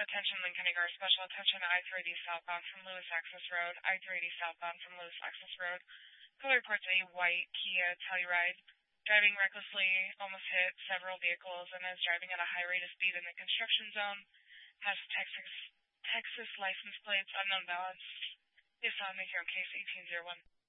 Attention Lincoln Agar, special attention I-380 southbound from Lewis Access Road, I-380 southbound from Lewis Access Road. Caller reports a white Kia Telluride driving recklessly, almost hit several vehicles, and is driving at a high rate of speed in the construction zone. Has Texas license plates, unknown balance. Is on the case 1801.